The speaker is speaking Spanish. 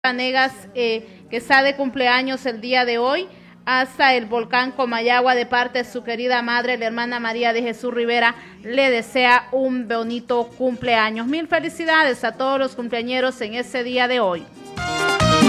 Vanegas, que está de cumpleaños el día de hoy, hasta el volcán Comayagua, de parte de su querida madre, la hermana María de Jesús Rivera, le desea un bonito cumpleaños. Mil felicidades a todos los cumpleañeros en este día de hoy.